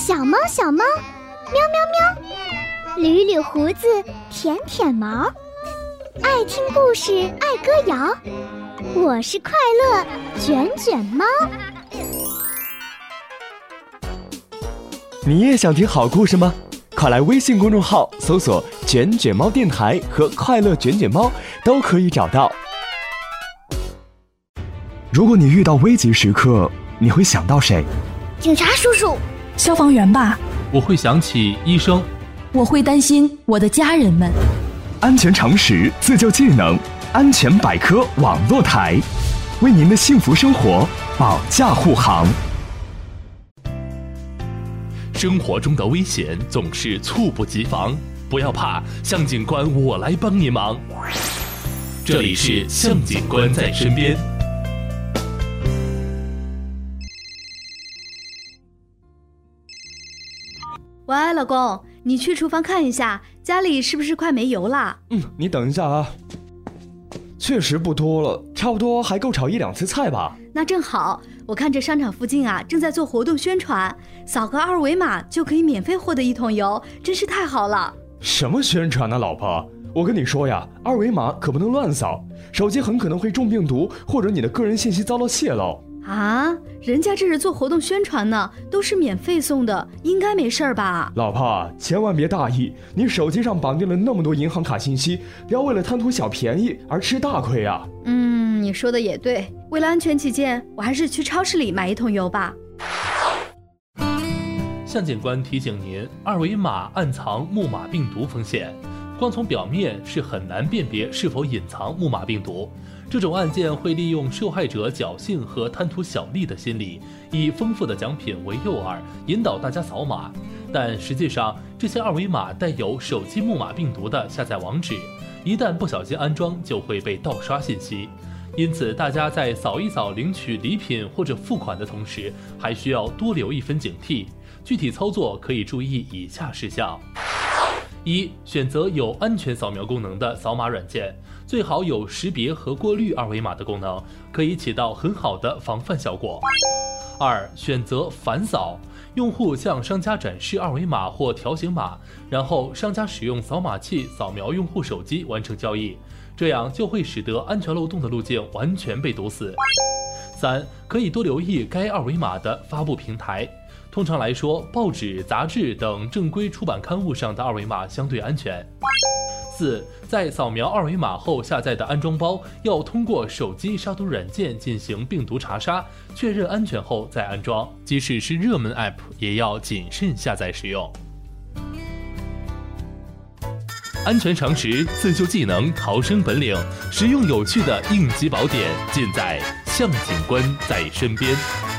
小猫小猫，喵喵喵，捋捋胡子，舔舔毛，爱听故事，爱歌谣。我是快乐卷卷猫。 你也想听好故事吗？快来微信公众号搜索卷卷猫电台和快乐卷卷猫，都可以找到。如果你遇到危急时刻，你会想到谁？ 警察叔叔。 消防员吧。 我会想起医生。 我会担心我的家人们。 安全常识，自救技能，安全百科网络台，为您的幸福生活保驾护航。 生活中的危险总是猝不及防，不要怕，向警官我来帮您忙。这里是向警官在身边。 喂，老公，你去厨房看一下，家里是不是快没油了？ 你等一下啊。确实不多了，差不多还够炒1-2次菜吧。 那正好，我看这商场附近啊正在做活动宣传，扫个2维码就可以免费获得1桶油，真是太好了。 什么宣传呢，老婆？我跟你说呀，2维码可不能乱扫，手机很可能会中病毒，或者你的个人信息遭到泄露。 啊，人家这是做活动宣传呢，都是免费送的，应该没事吧？ 老婆，千万别大意，你手机上绑定了那么多银行卡信息，不要为了贪图小便宜而吃大亏啊。 你说的也对，为了安全起见，我还是去超市里买1桶油吧。 向警官提醒您，2维码暗藏木马病毒风险，光从表面是很难辨别是否隐藏木马病毒。这种案件会利用受害者侥幸和贪图小利的心理，以丰富的奖品为诱饵，引导大家扫码。但实际上，这些2维码带有手机木马病毒的下载网址，一旦不小心安装，就会被盗刷信息。因此，大家在扫一扫领取礼品或者付款的同时，还需要多留1分警惕。具体操作可以注意以下事项：1. 选择有安全扫描功能的扫码软件，最好有识别和过滤2维码的功能，可以起到很好的防范效果。2. 选择反扫，用户向商家展示2维码或条形码，然后商家使用扫码器扫描用户手机完成交易，这样就会使得安全漏洞的路径完全被堵死。3. 可以多留意该2维码的发布平台。通常来说，报纸、杂志等正规出版刊物上的2维码相对安全。4. 在扫描2维码后下载的安装包，要通过手机杀毒软件进行病毒查杀，确认安全后再安装。即使是热门 App， 也要谨慎下载使用。安全常识、自救技能、逃生本领，实用有趣的应急宝典，尽在向警官在身边。